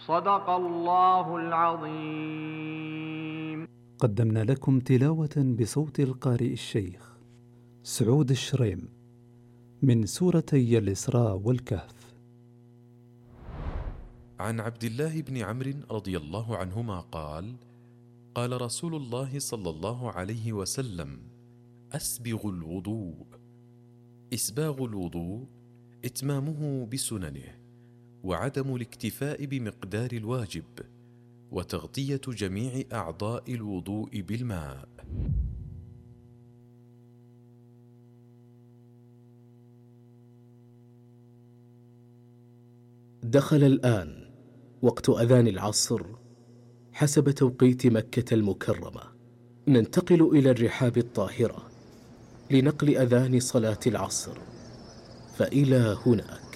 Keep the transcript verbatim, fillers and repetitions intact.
صدق الله العظيم. قدمنا لكم تلاوة بصوت القارئ الشيخ سعود الشريم من سورتي الإسراء والكهف. عن عبد الله بن عمرو رضي الله عنهما قال: قال رسول الله صلى الله عليه وسلم: أسبغ الوضوء. إسباغ الوضوء إتمامه بسننه، وعدم الاكتفاء بمقدار الواجب، وتغطية جميع أعضاء الوضوء بالماء. دخل الآن وقت أذان العصر حسب توقيت مكة المكرمة. ننتقل إلى الرحاب الطاهرة لنقل أذان صلاة العصر، فإلى هناك.